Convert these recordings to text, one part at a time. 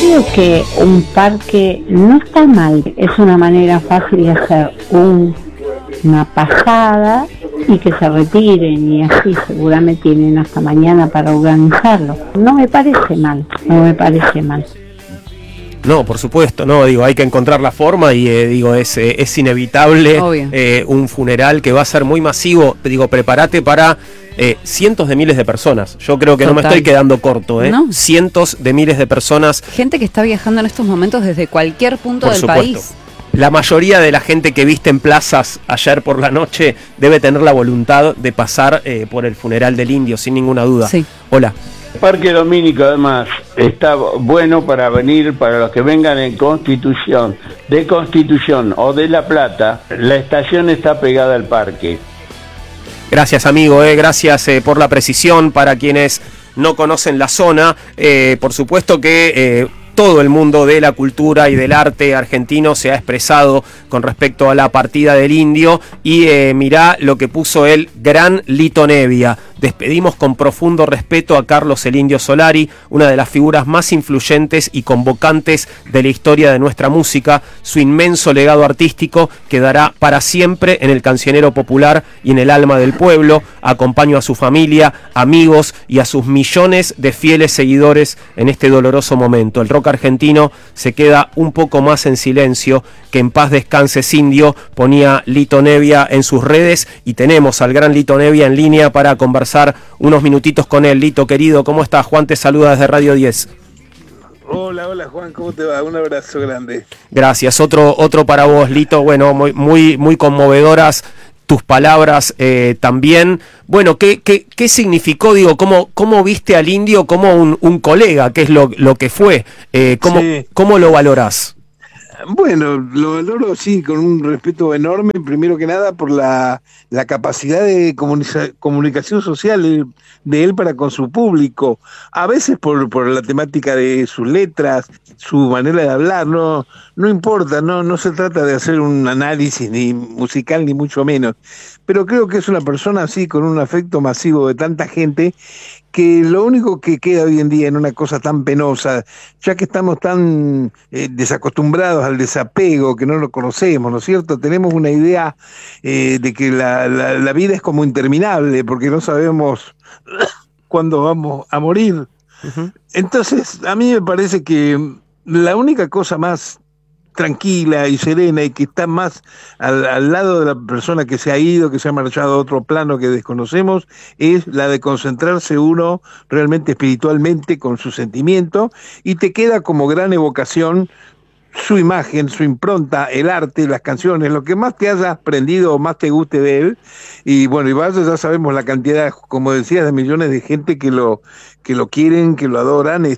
creo que un parque no está mal, es una manera fácil de hacer una pasada y que se retiren, y así seguramente tienen hasta mañana para organizarlo. No me parece mal, no me parece mal. No, por supuesto, no, digo, hay que encontrar la forma y digo, es inevitable un funeral que va a ser muy masivo. Digo, prepárate para cientos de miles de personas. Yo creo que Total. no me estoy quedando corto, ¿No? Cientos de miles de personas. Gente que está viajando en estos momentos desde cualquier punto Por del supuesto. país. La mayoría de la gente que viste en plazas ayer por la noche debe tener la voluntad de pasar por el funeral del indio, sin ninguna duda. Sí. Hola. El Parque Domínico además está bueno para venir, para los que vengan en Constitución, de Constitución o de La Plata. La estación está pegada al parque. Gracias, amigo, gracias por la precisión. Para quienes no conocen la zona, por supuesto que todo el mundo de la cultura y del arte argentino se ha expresado con respecto a la partida del indio, y mirá lo que puso el gran Lito Nevia. Despedimos con profundo respeto a Carlos el Indio Solari, una de las figuras más influyentes y convocantes de la historia de nuestra música. Su inmenso legado artístico quedará para siempre en el cancionero popular y en el alma del pueblo. Acompaño a su familia, amigos y a sus millones de fieles seguidores en este doloroso momento. El rock argentino se queda un poco más en silencio. Que en paz descanses, indio, ponía Lito Nevia en sus redes, y tenemos al gran Lito Nevia en línea para conversar unos minutitos con él. Lito, querido, ¿cómo estás? Juan te saluda desde Radio 10. Hola Juan, ¿cómo te va? Un abrazo grande. Gracias, otro para vos, Lito. Bueno, muy conmovedoras tus palabras también. Bueno, ¿qué significó? Digo, ¿cómo viste al indio como un colega, que es lo que fue? ¿Cómo lo valorás? Bueno, lo valoro sí, con un respeto enorme, primero que nada por la capacidad de comunicación social de él para con su público, a veces por la temática de sus letras, su manera de hablar, no importa, no se trata de hacer un análisis ni musical ni mucho menos, pero creo que es una persona así con un afecto masivo de tanta gente, que lo único que queda hoy en día en una cosa tan penosa, ya que estamos tan desacostumbrados al desapego, que no lo conocemos, ¿no es cierto? Tenemos una idea de que la vida es como interminable, porque no sabemos cuándo vamos a morir. Uh-huh. Entonces, a mí me parece que la única cosa más tranquila y serena y que está más al lado de la persona que se ha ido, que se ha marchado a otro plano que desconocemos, es la de concentrarse uno realmente espiritualmente con su sentimiento, y te queda como gran evocación su imagen, su impronta, el arte, las canciones, lo que más te haya aprendido o más te guste de él. Y bueno, y vaya, ya sabemos la cantidad, como decías, de millones de gente que lo quieren, que lo adoran,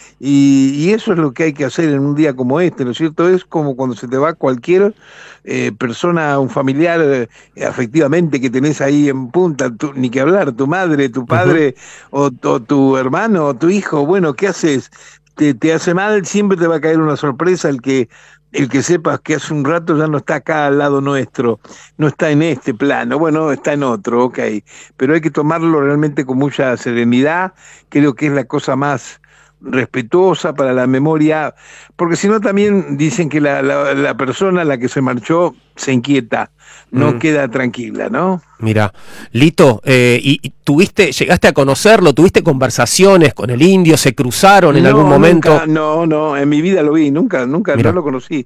y eso es lo que hay que hacer en un día como este, ¿no es cierto? Es como cuando se te va cualquier persona, un familiar, afectivamente, que tenés ahí en punta, ni que hablar, tu madre, tu padre, uh-huh, o tu hermano, o tu hijo. Bueno, ¿qué haces? Te hace mal, siempre te va a caer una sorpresa el que sepas que hace un rato ya no está acá al lado nuestro, no está en este plano, bueno, está en otro, ok, pero hay que tomarlo realmente con mucha serenidad. Creo que es la cosa más respetuosa para la memoria, porque si no también dicen que la persona a la que se marchó se inquieta, no queda tranquila, ¿no? Mira, Lito, ¿y llegaste a conocerlo, tuviste conversaciones con el indio, se cruzaron en algún momento? No, en mi vida lo vi, nunca, Mirá. No lo conocí.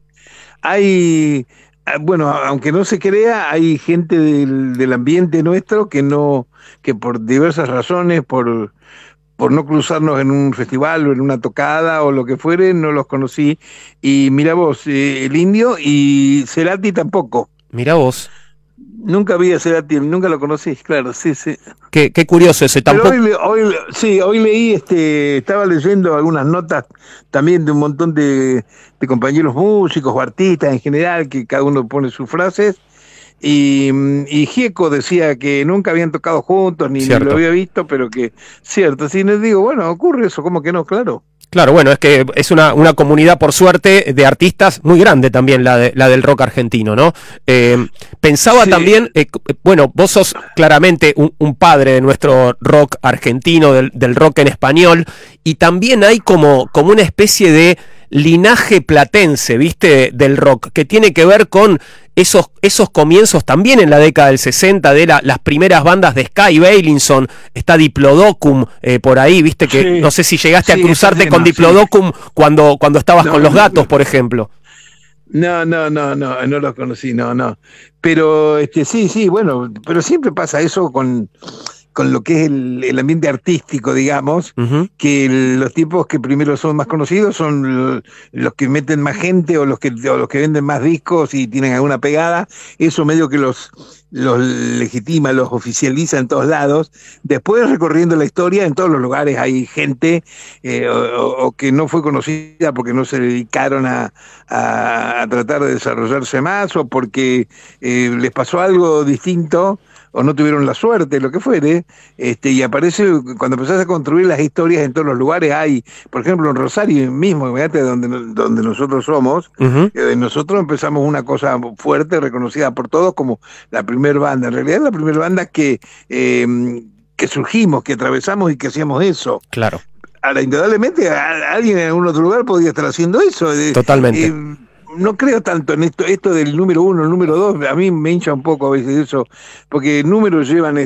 Hay, bueno, aunque no se crea, hay gente del ambiente nuestro que por diversas razones, por no cruzarnos en un festival o en una tocada o lo que fuere, no los conocí. Y mira vos, el indio y Cerati tampoco. Mira vos. Nunca vi a Cerati, nunca lo conocí, claro, sí. Qué curioso ese tampoco. Pero hoy leí, estaba leyendo algunas notas también de un montón de compañeros músicos o artistas en general, que cada uno pone sus frases. Y Gieco decía que nunca habían tocado juntos, ni lo había visto, pero que cierto, sí, les digo, bueno, ocurre eso, ¿cómo que no? Claro, bueno, es que es una comunidad, por suerte, de artistas muy grande también, la del rock argentino, ¿no? Pensaba también, bueno, vos sos claramente un padre de nuestro rock argentino, del rock en español, y también hay como una especie de linaje platense, ¿viste? Del rock, que tiene que ver con esos comienzos también en la década del 60 de las primeras bandas de Sky Bailinson, está Diplodocum por ahí, ¿viste? Que Sí. no sé si llegaste a Sí, cruzarte ese con tema, Diplodocum cuando estabas No, con Los no, Gatos, no. por ejemplo. No los conocí, no. Pero sí, bueno, pero siempre pasa eso con lo que es el ambiente artístico, digamos, Ujú. que los tipos que primero son más conocidos son los que meten más gente o los que venden más discos y tienen alguna pegada. Eso medio que los legitima, los oficializa en todos lados. Después, recorriendo la historia, en todos los lugares hay gente o que no fue conocida porque no se dedicaron a tratar de desarrollarse más o porque les pasó algo distinto o no tuvieron la suerte, lo que fuere, y aparece, cuando empezás a construir las historias en todos los lugares, hay, por ejemplo, en Rosario mismo, fíjate, donde nosotros somos, Ujú. nosotros empezamos una cosa fuerte, reconocida por todos como la primer banda, en realidad la primera banda que surgimos, que atravesamos y que hacíamos eso. Claro, Ahora, indudablemente, alguien en algún otro lugar podría estar haciendo eso. totalmente. No creo tanto en esto del número 1, el número 2, a mí me hincha un poco a veces eso, porque números llevan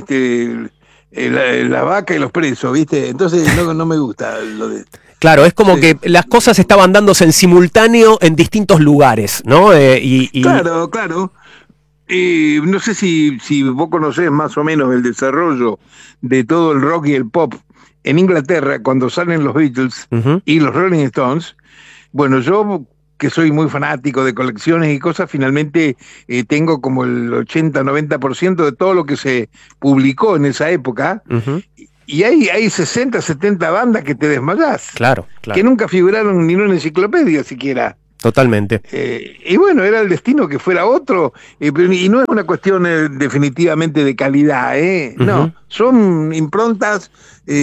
la vaca y los presos, ¿viste? Entonces no me gusta lo de... Claro, es como Sí. que las cosas estaban dándose en simultáneo en distintos lugares, ¿no? Claro. No sé si vos conocés más o menos el desarrollo de todo el rock y el pop en Inglaterra cuando salen los Beatles Ujú. y los Rolling Stones. Bueno, yo que soy muy fanático de colecciones y cosas, finalmente tengo como el 80-90% de todo lo que se publicó en esa época, Ujú. y hay 60, 70 bandas que te desmayás, Claro, que claro, nunca figuraron ni en una enciclopedia siquiera. totalmente. Y bueno, era el destino que fuera otro, y no es una cuestión definitivamente de calidad, no, Ujú. son improntas,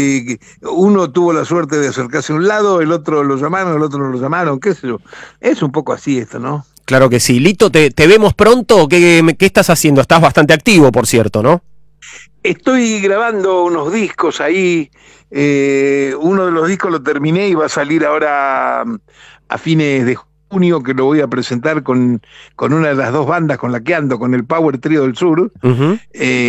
uno tuvo la suerte de acercarse a un lado, el otro lo llamaron, el otro no lo llamaron, qué sé yo, es un poco así esto, ¿no? Claro que sí. Lito, ¿te vemos pronto? ¿Qué estás haciendo? Estás bastante activo, por cierto, ¿no? Estoy grabando unos discos ahí, uno de los discos lo terminé y va a salir ahora a fines de junio, que lo voy a presentar con una de las dos bandas con la que ando, con el Power Trio del Sur. Ujú.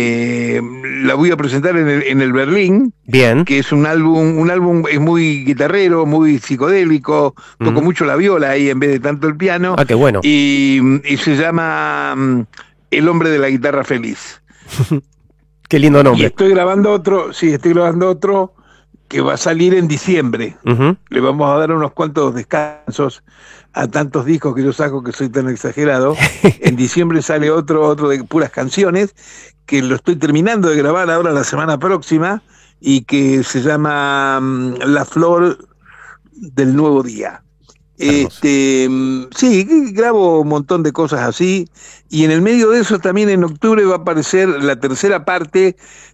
La voy a presentar en el Berlín, Bien. que es un álbum es muy guitarrero, muy psicodélico, toco Ujú. mucho la viola ahí en vez de tanto el piano, Ah, qué bueno. y se llama El hombre de la guitarra feliz. Qué lindo Y nombre. estoy grabando otro que va a salir en diciembre. Ujú. Le vamos a dar unos cuantos descansos a tantos discos que yo saco, que soy tan exagerado. En diciembre sale otro de puras canciones, que lo estoy terminando de grabar ahora la semana próxima, y que se llama La Flor del Nuevo Día. Hermoso. Sí, grabo un montón de cosas así, y en el medio de eso también en octubre va a aparecer la tercera parte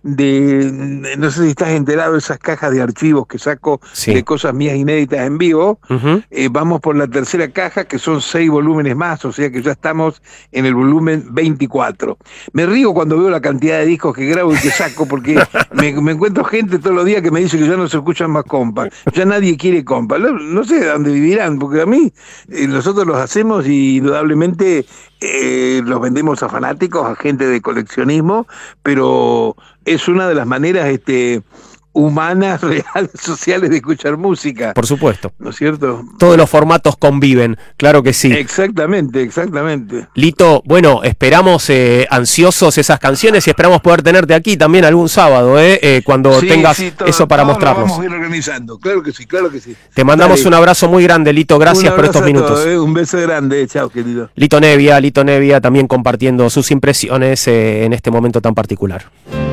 no sé si estás enterado de esas cajas de archivos que saco Sí. de cosas mías inéditas en vivo. Ujú. Vamos por la tercera caja, que son 6 volúmenes más, o sea que ya estamos en el volumen 24. Me río cuando veo la cantidad de discos que grabo y que saco, porque me encuentro gente todos los días que me dice que ya no se escuchan más compas, ya nadie quiere compas. No sé de dónde vivirán, porque a mí nosotros los hacemos y indudablemente los vendemos a fanáticos, a gente de coleccionismo, pero es una de las maneras humanas, reales, sociales de escuchar música, Por supuesto. ¿no es cierto? Todos los formatos conviven, claro que sí. Exactamente. Lito, bueno, esperamos ansiosos esas canciones y esperamos poder tenerte aquí también algún sábado, cuando Sí, tengas sí, eso para todo lo mostrarnos. vamos a ir organizando, claro que sí. Te mandamos Dale. un abrazo muy grande, Lito, gracias Un por estos abrazo a minutos. todos, un beso grande, chao querido. Lito Nevia también compartiendo sus impresiones en este momento tan particular.